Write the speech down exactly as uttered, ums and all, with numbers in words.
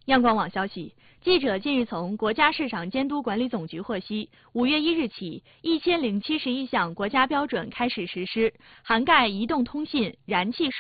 央广网消息，记者近日从国家市场监督管理总局获悉，五月一日起，一千零七十一项国家标准开始实施，涵盖移动通信、燃气。